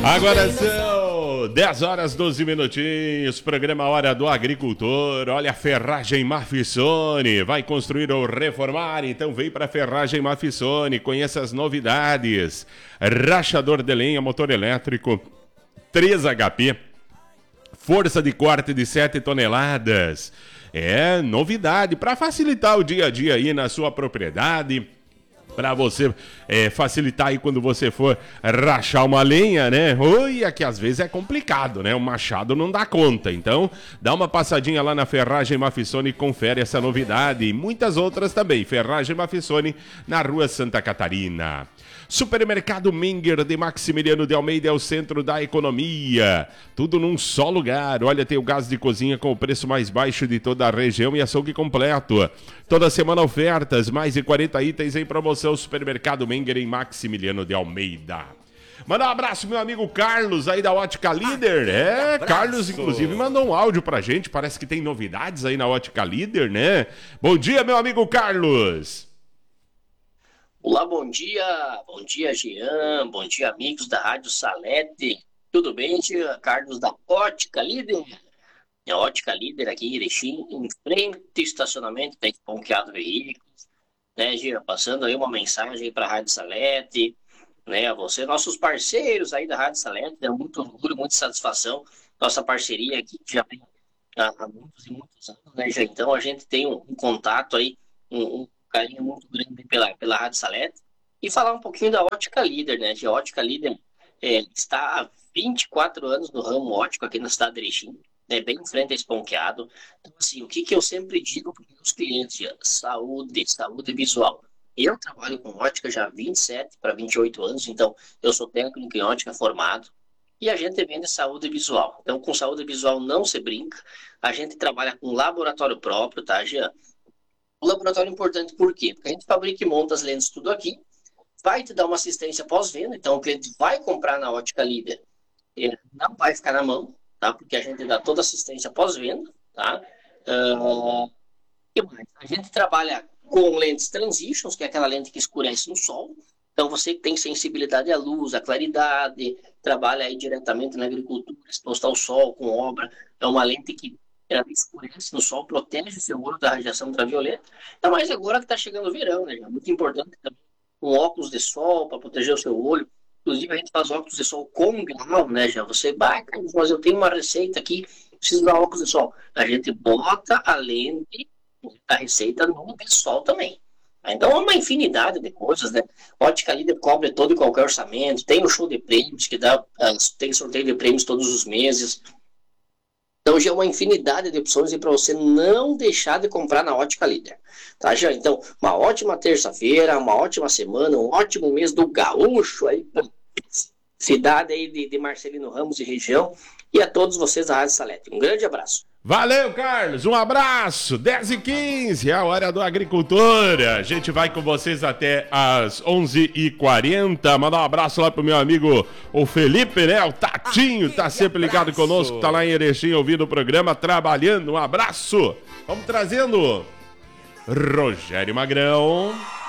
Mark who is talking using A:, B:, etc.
A: Agora são 10 horas 12 minutinhos, programa Hora do Agricultor. Olha, a Ferragem Mafissone vai construir ou reformar, então vem para Ferragem Mafissone, conheça as novidades. Rachador de lenha, motor elétrico, 3 HP, força de corte de 7 toneladas. É novidade para facilitar o dia a dia aí na sua propriedade. Para você facilitar aí quando você for rachar uma lenha, né? Olha que às vezes é complicado, né? O machado não dá conta. Então, dá uma passadinha lá na Ferragem Mafissone e confere essa novidade. E muitas outras também. Ferragem Mafissone, na Rua Santa Catarina. Supermercado Menger de Maximiliano de Almeida é o centro da economia. Tudo num só lugar. Olha, tem o gás de cozinha com o preço mais baixo de toda a região e açougue completo. Toda semana ofertas, mais de 40 itens em promoção. Supermercado Menger em Maximiliano de Almeida. Manda um abraço, meu amigo Carlos, aí da Ótica Líder. Carlos, inclusive, mandou um áudio pra gente. Parece que tem novidades aí na Ótica Líder, né? Bom dia, meu amigo Carlos.
B: Olá, bom dia, Jean, bom dia, amigos da Rádio Salete, tudo bem, tia? Carlos da Ótica Líder, a Ótica Líder aqui em Erechim, em frente ao estacionamento, tem ponqueado veículos, né, Jean, passando aí uma mensagem para a Rádio Salete, né, a você, nossos parceiros aí da Rádio Salete, é muito orgulho, muita satisfação, nossa parceria aqui já vem há muitos e muitos anos, né, Jean? Então a gente tem um contato aí, um carinho muito grande pela Rádio Salete, e falar um pouquinho da Ótica Líder, né? A Ótica Líder está há 24 anos no ramo óptico aqui na cidade de Erechim, né? Bem em frente a Esponqueado. Então, assim, o que eu sempre digo para os meus clientes, saúde visual. Eu trabalho com ótica já há 27 para 28 anos, então eu sou técnico em ótica formado, e a gente vende saúde visual. Então, com saúde visual não se brinca, a gente trabalha com laboratório próprio, tá, Jean? O laboratório é importante por quê? Porque a gente fabrica e monta as lentes tudo aqui, vai te dar uma assistência pós-venda, então o cliente vai comprar na Ótica Líder, ele não vai ficar na mão, tá? Porque a gente dá toda assistência pós-venda, tá? E mais? A gente trabalha com lentes transitions, que é aquela lente que escurece no sol, então você que tem sensibilidade à luz, à claridade, trabalha aí diretamente na agricultura, exposto ao sol, com obra, é uma lente que ela escurece no sol, protege o seu olho da radiação ultravioleta. Então, mas agora que está chegando o verão, né? É muito importante também um óculos de sol para proteger o seu olho. Inclusive, a gente faz óculos de sol com grau, né? Já você, mas eu tenho uma receita aqui, preciso dar óculos de sol. A gente bota a lente, a receita no de sol também. Então, é uma infinidade de coisas, né? Ótica Líder cobre todo e qualquer orçamento. Tem o show de prêmios, que dá, tem sorteio de prêmios todos os meses. Então já é uma infinidade de opções para você não deixar de comprar na Ótica Líder. Tá, já? Então, uma ótima terça-feira, uma ótima semana, um ótimo mês do gaúcho, aí, cidade aí de Marcelino Ramos e região, e a todos vocês da Rádio Salete. Um grande abraço.
A: Valeu, Carlos, um abraço, 10h15, é a Hora do Agricultor, a gente vai com vocês até as 11h40, mandar um abraço lá pro meu amigo, o Felipe, né, o Tatinho, tá sempre ligado conosco, tá lá em Erechim ouvindo o programa, trabalhando, um abraço, vamos trazendo Rogério Magrão.